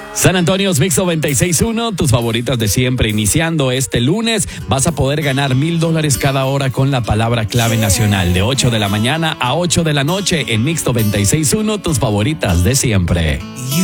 San Antonio's Mix 96.1, tus favoritas de siempre. Iniciando este lunes, vas a poder ganar $1,000 cada hora con la palabra clave nacional. De 8 de la mañana a 8 de la noche en Mix 96.1, tus favoritas de siempre.